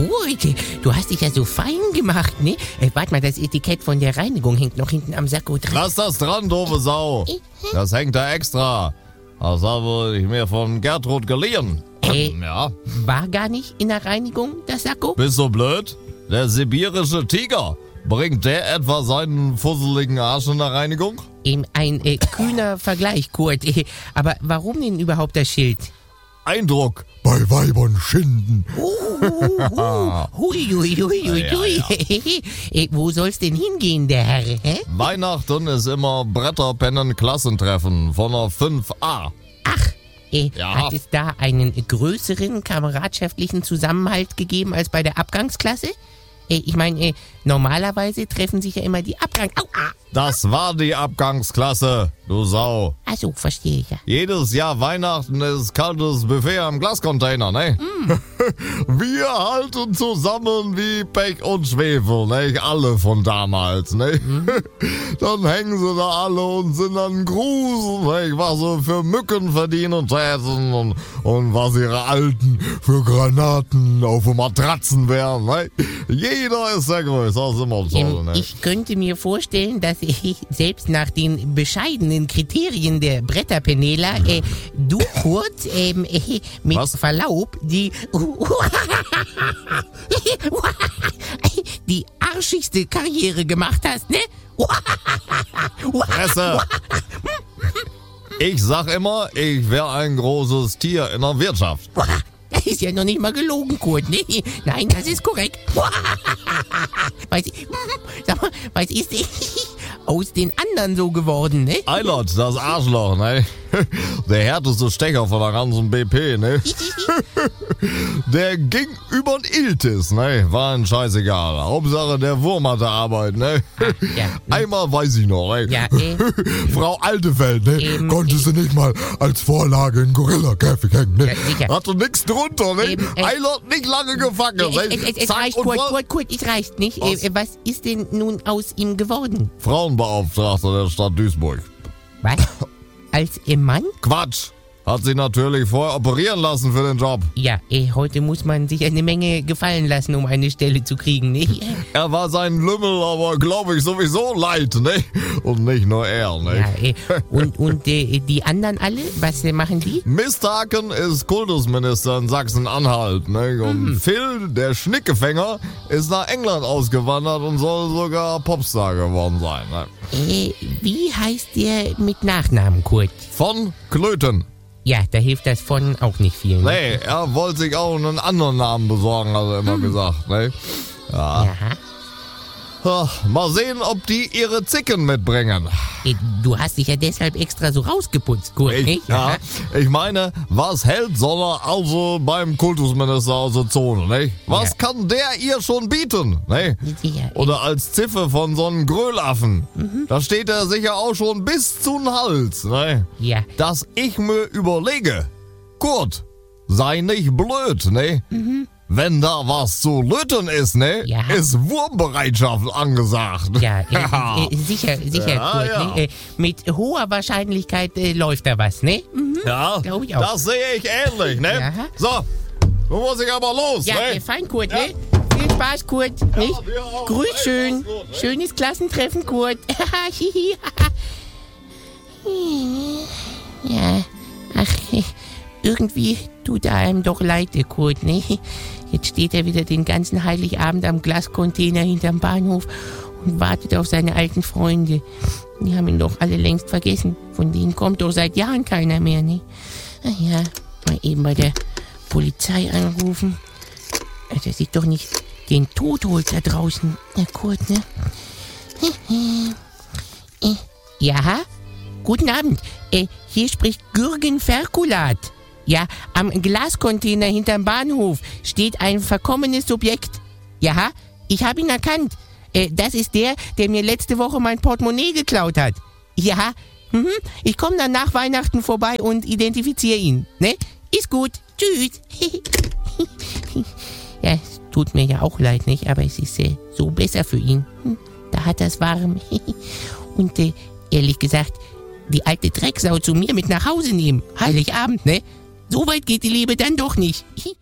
Kurt, du hast dich ja so fein gemacht, ne? Warte mal, das Etikett von der Reinigung hängt noch hinten am Sakko dran. Lass das dran, doofe Sau. Das hängt da extra. Das habe ich mir von Gertrud geliehen. Ja. War gar nicht in der Reinigung, das Sakko? Bist du blöd? Der sibirische Tiger. Bringt der etwa seinen fusseligen Arsch in der Reinigung? Ein kühner Vergleich, Kurt. Aber warum denn überhaupt das Schild? Eindruck bei Weibern schinden. Hui. Wo soll's denn hingehen, der Herr? Hä? Weihnachten ist immer Bretterpennen-Klassentreffen von der 5a. Ja. Hat es da einen größeren kameradschaftlichen Zusammenhalt gegeben als bei der Abgangsklasse? Ich meine, normalerweise treffen sich ja immer die Das war die Abgangsklasse, du Sau. Ach so, verstehe ich ja. Jedes Jahr Weihnachten ist kaltes Buffet am Glascontainer, ne? Wir halten zusammen wie Pech und Schwefel, ne? Alle von damals, ne? Dann hängen sie da alle und sind dann Grusen, ne? Was sie für Mücken verdienen täten und was ihre Alten für Granaten auf den Matratzen wären, ne? Jeder ist der Größte, das ist immer toll, ne? Ich könnte mir vorstellen, dass ich selbst nach den bescheidenen Kriterien der Bretterpenela, du, Kurt, mit Was? Verlaub, die arschigste Karriere gemacht hast, ne? Fresse! Ich sag immer, ich wäre ein großes Tier in der Wirtschaft. Das ist ja noch nicht mal gelogen, Kurt, ne? Nein, das ist korrekt. Sag mal, was ist aus den anderen so geworden, ne? Eilert, das Arschloch, ne? Der härteste Stecher von der ganzen BP, ne? Der ging übern Iltis, ne? War ein scheißegal. Hauptsache der Wurm hatte Arbeit, ne? Ja. Einmal weiß ich noch, ne? Ja, Frau Altefeld, ne? Konnte sie nicht mal als Vorlage in Gorilla-Käfig hängen, ne? Ja, sicher. Hatte nix drunter, ne? Eilert nicht lange gefangen, ne? Es Zack reicht, und Kurt, es reicht nicht. Was? Was ist denn nun aus ihm geworden? Frauenbeauftragter der Stadt Duisburg. Was? Als Mann? Quatsch! Hat sie natürlich vorher operieren lassen für den Job. Ja, heute muss man sich eine Menge gefallen lassen, um eine Stelle zu kriegen, ne? Er war sein Lümmel, aber glaube ich sowieso leid, ne? Und nicht nur er, ne? Ja, und die anderen alle, was machen die? Misthaken ist Kultusminister in Sachsen-Anhalt, ne? Und Phil, der Schnickefänger, ist nach England ausgewandert und soll sogar Popstar geworden sein, ne? Wie heißt der mit Nachnamen, Kurt? Von Klöten. Ja, da hilft das von auch nicht viel. Ne? Nee, er wollte sich auch einen anderen Namen besorgen, hat er immer gesagt, ne? Ja. Mal sehen, ob die ihre Zicken mitbringen. Du hast dich ja deshalb extra so rausgeputzt, Kurt, nicht? Ja, ich meine, was hält Soller also beim Kultusminister aus der Zone, ne? Was kann der ihr schon bieten, ne? Ja, Oder als Ziffe von so einem Grölaffen. Da steht er sicher auch schon bis zum Hals, ne? Ja. Dass ich mir überlege, Kurt, sei nicht blöd, ne? Wenn da was zu löten ist, ne? Ja. Ist Wurmbereitschaft angesagt. Ja, sicher, Ja, Kurt. ja. Ne? Mit hoher Wahrscheinlichkeit läuft da was, ne? Ja, Glaub ich auch. das sehe ich ähnlich, ne? Ja. So, nun muss ich aber los, Ja, ne? fein, Kurt, Ja. ne? Viel Spaß, Kurt, nicht? dir auch. Grüß Hey, schön. mach's gut, ne? Schönes Klassentreffen, Kurt. Ja, ach, irgendwie tut einem doch leid, der Kurt, ne? Jetzt steht er wieder den ganzen Heiligabend am Glascontainer hinterm Bahnhof und wartet auf seine alten Freunde. Die haben ihn doch alle längst vergessen. Von denen kommt doch seit Jahren keiner mehr, ne? Ach ja, mal eben bei der Polizei anrufen. Dass sich doch nicht den Tod holt da draußen, der Kurt, ne? Ja, guten Abend. Hier spricht Gürgen Ferkulat. Ja, am Glascontainer hinterm Bahnhof steht ein verkommenes Subjekt. Ja, ich habe ihn erkannt. Das ist der mir letzte Woche mein Portemonnaie geklaut hat. Ja, ich komme dann nach Weihnachten vorbei und identifiziere ihn. Ne? Ist gut. Tschüss. Ja, es tut mir ja auch leid, nicht? Aber es ist so besser für ihn. Da hat er's warm. Und ehrlich gesagt, die alte Drecksau zu mir mit nach Hause nehmen. Heiligabend, ne? So weit geht die Liebe dann doch nicht.